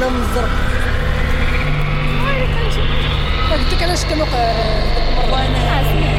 انا من الزرق. قلت لك علاش كانوا والله انا